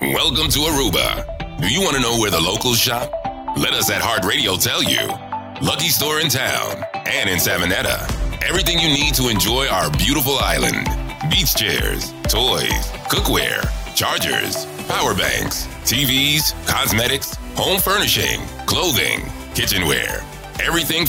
Welcome to Aruba. Do you want to know where the locals shop? Let us at Heart Radio tell you. Lucky Store in town and in Savanetta. Everything you need to enjoy our beautiful island. Beach chairs, toys, cookware, chargers, power banks, TVs, cosmetics, home furnishing, clothing, kitchenware. Everything